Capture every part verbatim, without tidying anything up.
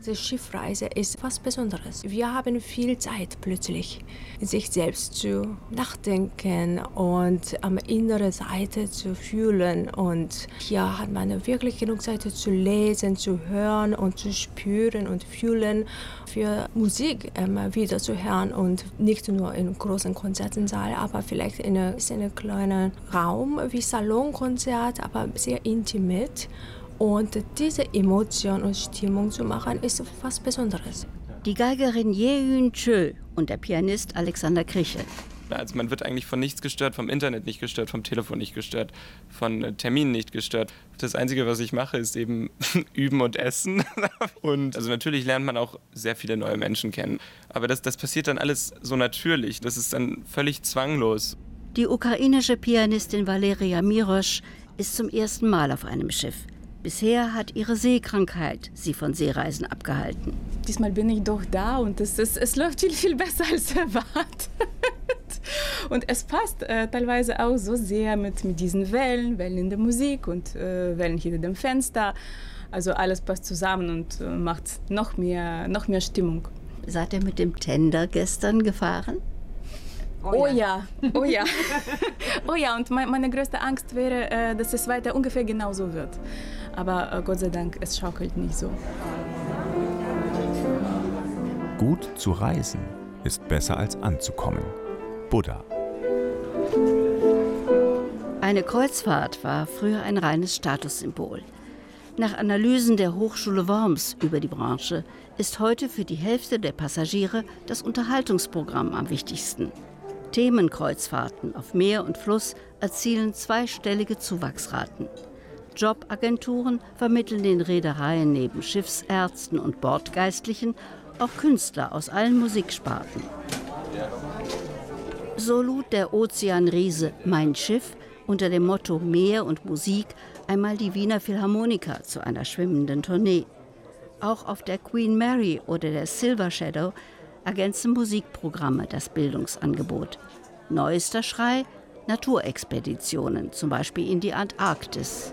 Die Schiffreise ist was Besonderes. Wir haben viel Zeit plötzlich, sich selbst zu nachdenken und am inneren Seite zu fühlen. Und hier hat man wirklich genug Zeit zu lesen, zu hören und zu spüren und fühlen, für Musik immer wieder zu hören und nicht nur im großen Konzertsaal, aber vielleicht in einem, in einem kleinen Raum wie Salonkonzert, aber sehr intim. Und diese Emotion und Stimmung zu machen, ist was Besonderes. Die Geigerin Ye-Yun Chö und der Pianist Alexander Krichel. Also man wird eigentlich von nichts gestört, vom Internet nicht gestört, vom Telefon nicht gestört, von Terminen nicht gestört. Das Einzige, was ich mache, ist eben üben und essen. Und also natürlich lernt man auch sehr viele neue Menschen kennen. Aber das, das passiert dann alles so natürlich. Das ist dann völlig zwanglos. Die ukrainische Pianistin Valeria Mirosch ist zum ersten Mal auf einem Schiff. Bisher hat ihre Seekrankheit sie von Seereisen abgehalten. Diesmal bin ich doch da und es, es, es läuft viel, viel besser als erwartet. Und es passt äh, teilweise auch so sehr mit, mit diesen Wellen, Wellen in der Musik und äh, Wellen hinter dem Fenster. Also alles passt zusammen und äh, macht noch mehr, noch mehr Stimmung. Seid ihr mit dem Tender gestern gefahren? Oh ja, oh ja. Oh ja, und mein, meine größte Angst wäre, äh, dass es weiter ungefähr genauso wird. Aber äh, Gott sei Dank, es schaukelt nicht so. Gut zu reisen ist besser als anzukommen. Buddha. Eine Kreuzfahrt war früher ein reines Statussymbol. Nach Analysen der Hochschule Worms über die Branche ist heute für die Hälfte der Passagiere das Unterhaltungsprogramm am wichtigsten. Themenkreuzfahrten auf Meer und Fluss erzielen zweistellige Zuwachsraten. Jobagenturen vermitteln den Reedereien neben Schiffsärzten und Bordgeistlichen auch Künstler aus allen Musiksparten. So lud der Ozeanriese Mein Schiff unter dem Motto Meer und Musik einmal die Wiener Philharmoniker zu einer schwimmenden Tournee. Auch auf der Queen Mary oder der Silver Shadow ergänzen Musikprogramme das Bildungsangebot. Neuester Schrei: Naturexpeditionen, zum Beispiel in die Antarktis.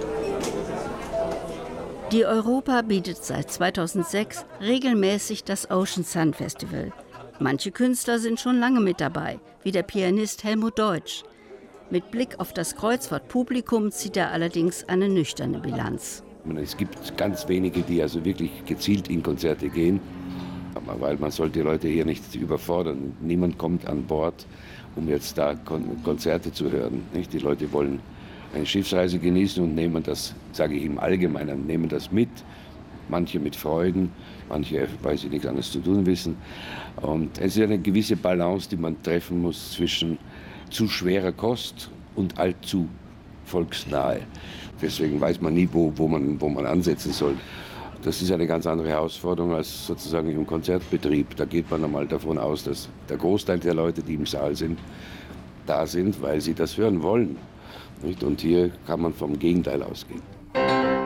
Die Europa bietet seit zweitausendsechs regelmäßig das Ocean Sun Festival. Manche Künstler sind schon lange mit dabei, wie der Pianist Helmut Deutsch. Mit Blick auf das Kreuzfahrtpublikum zieht er allerdings eine nüchterne Bilanz. Es gibt ganz wenige, die also wirklich gezielt in Konzerte gehen, weil man sollte die Leute hier nicht überfordern. Niemand kommt an Bord, um jetzt da Konzerte zu hören. Die Leute wollen eine Schiffsreise genießen und nehmen das, sage ich im Allgemeinen, nehmen das mit. Manche mit Freuden, manche, weil sie nichts anderes zu tun wissen. Und es ist eine gewisse Balance, die man treffen muss zwischen zu schwerer Kost und allzu volksnahe. Deswegen weiß man nie, wo, wo, man, wo man ansetzen soll. Das ist eine ganz andere Herausforderung als sozusagen im Konzertbetrieb. Da geht man einmal davon aus, dass der Großteil der Leute, die im Saal sind, da sind, weil sie das hören wollen. Und hier kann man vom Gegenteil ausgehen.